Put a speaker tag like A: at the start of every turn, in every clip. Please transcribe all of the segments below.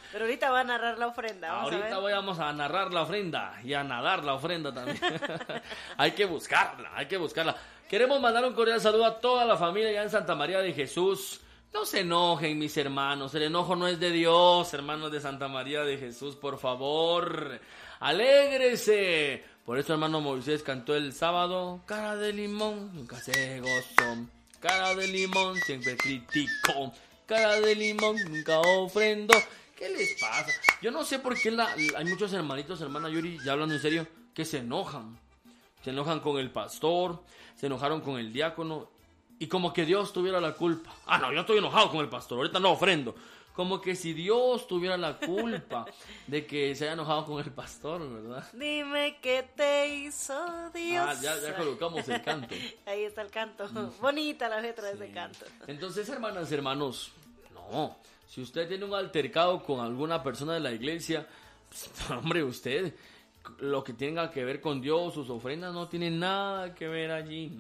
A: Pero ahorita va a narrar la ofrenda.
B: Ahorita vamos a narrar la ofrenda y a nadar la ofrenda también. Hay que buscarla. Queremos mandar un cordial saludo a toda la familia allá en Santa María de Jesús. No se enojen, mis hermanos. El enojo no es de Dios, hermanos de Santa María de Jesús, por favor. Alégrese. Por eso, hermano Moisés cantó el sábado: cara de limón, nunca se gozó. Cara de limón, siempre criticó. Cara de limón, nunca ofrendó. ¿Qué les pasa? Yo no sé por qué hay muchos hermanitos, hermana Yuri, ya hablando en serio, que se enojan. Se enojan con el pastor, se enojaron con el diácono. Y como que Dios tuviera la culpa. No, yo estoy enojado con el pastor, ahorita no ofrendo. Como que si Dios tuviera la culpa de que se haya enojado con el pastor, ¿verdad?
A: Dime qué te hizo Dios.
B: Ya colocamos el canto.
A: Ahí está el canto. Bonita la letra de ese canto.
B: Entonces, hermanas, hermanos, no. Si usted tiene un altercado con alguna persona de la iglesia, pues, hombre, usted, lo que tenga que ver con Dios, sus ofrendas, no tiene nada que ver allí.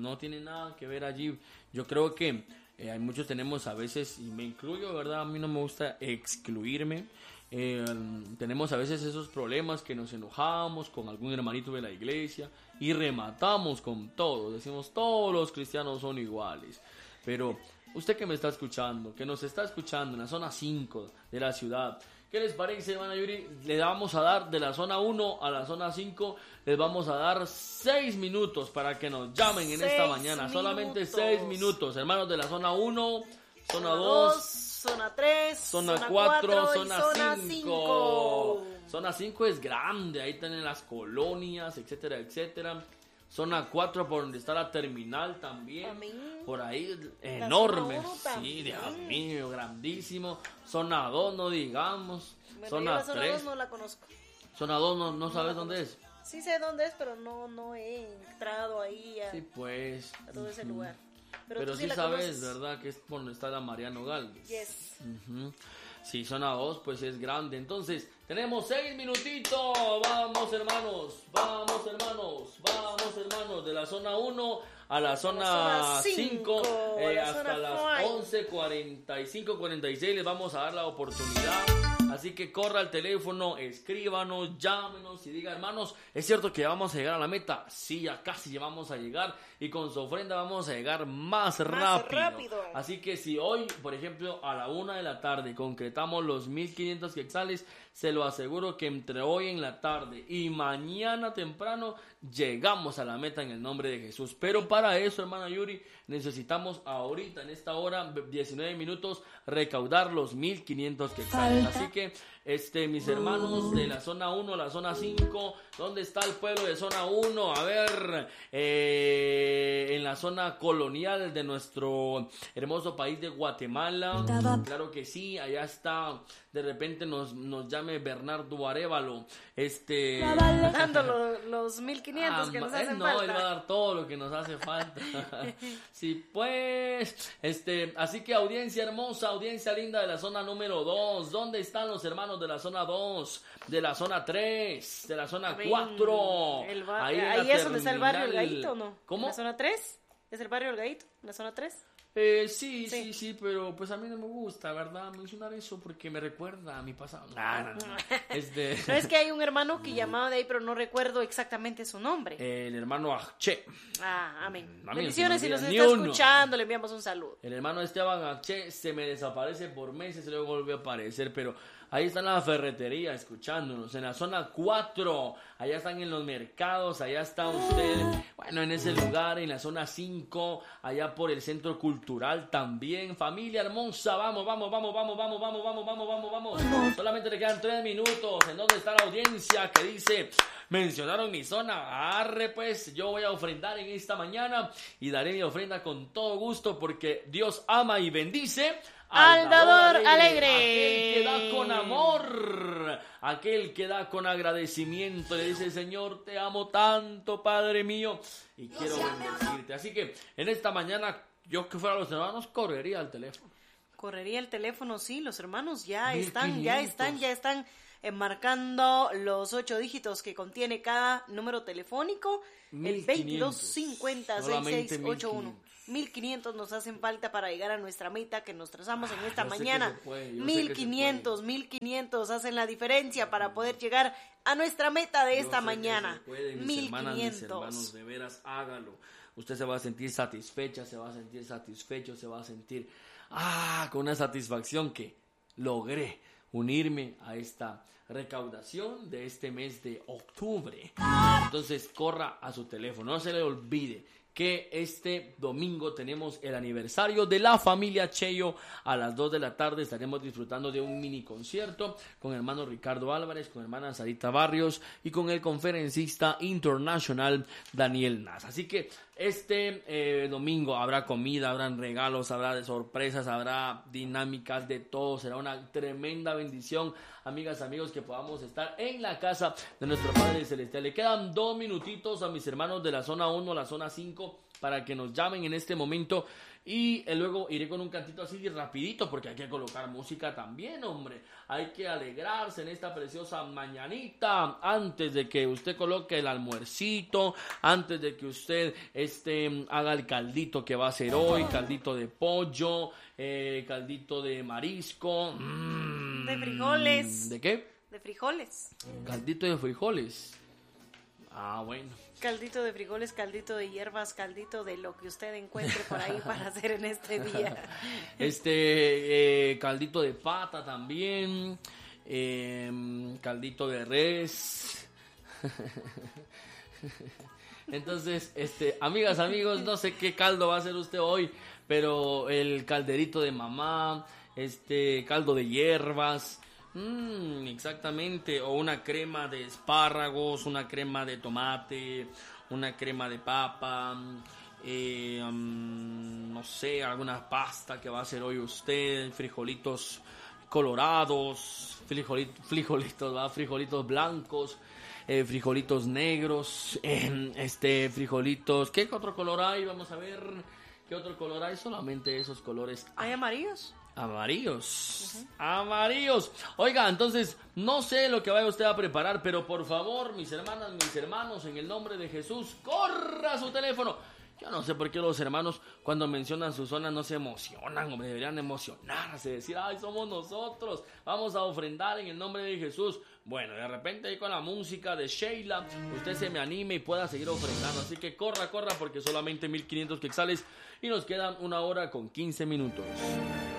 B: Yo creo que muchos tenemos a veces, y me incluyo, ¿verdad? A mí no me gusta excluirme. Tenemos a veces esos problemas que nos enojamos con algún hermanito de la iglesia y rematamos con todo. Decimos, todos los cristianos son iguales. Pero usted que me está escuchando, que nos está escuchando en la zona 5 de la ciudad, ¿qué les parece, hermana Yuri? Le vamos a dar de la zona 1 a la zona 5, les vamos a dar 6 minutos para que nos llamen en esta mañana. Solamente 6 minutos, hermanos de la zona 1, zona 2,
A: zona 3,
B: zona 4, zona 5. Zona 5 es grande, ahí tienen las colonias, etcétera, etcétera. Zona 4 por donde está la terminal también. Amén. Por ahí enorme. Sí, Dios mío, grandísimo. Zona 2 no digamos.
A: Bueno,
B: zona 3.
A: Zona 2 no la conozco.
B: Zona 2 no sabes dónde es.
A: Sí sé dónde es, pero no he entrado ahí a todo ese lugar.
B: Pero sí sabes, conoces, ¿verdad? Que es por donde está la Mariano Galvez.
A: Yes.
B: Sí, zona 2 pues es grande. Entonces, tenemos 6 minutitos. Vamos hermanos. De la zona 1 a la zona 5. Hasta las 11:45, 46 les vamos a dar la oportunidad. Así que corra al teléfono, escríbanos, llámenos y diga, hermanos, ¿es cierto que vamos a llegar a la meta? Sí, ya casi vamos a llegar y con su ofrenda vamos a llegar más rápido. Así que si hoy, por ejemplo, a la 1 de la tarde concretamos los 1,500 quetzales, se lo aseguro que entre hoy en la tarde y mañana temprano llegamos a la meta en el nombre de Jesús. Pero para eso, hermana Yuri, necesitamos ahorita, en esta hora, 19 minutos, recaudar los 1,500 quetzales. Así que, mis hermanos de la zona 1, la zona 5, ¿dónde está el pueblo de zona 1? A ver, en la zona colonial de nuestro hermoso país de Guatemala. Claro que sí, allá está. De repente nos llame Bernardo Arévalo.
A: Dando los 1,500 que nos hacen falta.
B: No, él va a dar todo lo que nos hace falta. Sí, pues. Así que audiencia hermosa, audiencia linda de la zona número 2. ¿Dónde están los hermanos de la zona 2? De la zona 3, de la zona 4.
A: Ahí es donde está el barrio El Gallito, ¿no?
B: ¿Cómo?
A: ¿La zona 3? ¿Es el barrio El Gallito? ¿La zona 3?
B: Sí, pero pues a mí no me gusta, ¿verdad? Mencionar eso porque me recuerda a mi pasado. No.
A: No, es que hay un hermano que llamaba de ahí, pero no recuerdo exactamente su nombre.
B: El hermano Ache.
A: Amén. Bendiciones, si nos está escuchando, le enviamos un saludo.
B: El hermano Esteban Ache se me desaparece por meses y luego vuelve a aparecer, pero ahí está en la ferretería escuchándonos, en la zona 4, allá están en los mercados, allá está usted, bueno, en ese lugar, en la zona 5, allá por el centro cultural también. Familia hermosa, vamos. Solamente le quedan 3 minutos. ¿En dónde está la audiencia que dice, mencionaron mi zona? Arre pues, yo voy a ofrendar en esta mañana y daré mi ofrenda con todo gusto porque Dios ama y bendice
A: al dador alegre.
B: Aquel que da con amor, aquel que da con agradecimiento, le dice, Señor, te amo tanto, Padre mío, y quiero bendecirte. Así que en esta mañana, yo que fuera los hermanos, correría al teléfono.
A: Correría el teléfono, sí, los hermanos ya están marcando los 8 dígitos que contiene cada número telefónico,
B: 1500.
A: el 2250-6681. 1500 nos hacen falta para llegar a nuestra meta que nos trazamos en esta mañana. 1500 hacen la diferencia para poder llegar a nuestra meta de esta mañana.
B: 1500. Mis hermanos, de veras, hágalo. Usted se va a sentir satisfecha, se va a sentir satisfecho, se va a sentir con una satisfacción que logré unirme a esta recaudación de este mes de octubre. Entonces corra a su teléfono, no se le olvide que este domingo tenemos el aniversario de la familia Cheyo. A las 2 de la tarde estaremos disfrutando de un mini concierto con el hermano Ricardo Álvarez, con hermana Sarita Barrios y con el conferencista internacional Daniel Nas. Así que este domingo habrá comida, habrán regalos, habrá sorpresas, habrá dinámicas de todo. Será una tremenda bendición, amigas, amigos, que podamos estar en la casa de nuestro Padre Celestial. Le quedan 2 minutitos a mis hermanos de la zona 1, la zona 5, para que nos llamen en este momento. Y luego iré con un cantito así rapidito, porque hay que colocar música también, hombre. Hay que alegrarse en esta preciosa mañanita, antes de que usted coloque el almuercito, antes de que usted haga el caldito que va a hacer hoy, caldito de pollo, caldito de marisco.
A: De frijoles.
B: ¿De qué?
A: De frijoles.
B: Caldito de frijoles. Bueno.
A: Caldito de frijoles, caldito de hierbas, caldito de lo que usted encuentre por ahí para hacer en este día.
B: Caldito de pata también, caldito de res. Entonces, amigas, amigos, no sé qué caldo va a hacer usted hoy, pero el calderito de mamá, caldo de hierbas. Exactamente, o una crema de espárragos, una crema de tomate, una crema de papa, no sé, alguna pasta que va a hacer hoy usted, frijolitos colorados, frijolitos blancos, frijolitos negros, frijolitos, ¿qué otro color hay? Vamos a ver, ¿qué otro color hay? Solamente esos colores.
A: ¿Hay amarillos?
B: Amarillos. Uh-huh. Amarillos. Oiga, entonces, no sé lo que vaya usted a preparar, pero por favor, mis hermanas, mis hermanos, en el nombre de Jesús, corra su teléfono. Yo no sé por qué los hermanos, cuando mencionan su zona, no se emocionan, hombre, deberían emocionarse, decir, ay, somos nosotros, vamos a ofrendar en el nombre de Jesús. Bueno, de repente ahí con la música de Sheila, usted se me anime y pueda seguir ofrendando. Así que corra, porque solamente 1500 quetzales y nos quedan 1 hora con 15 minutos.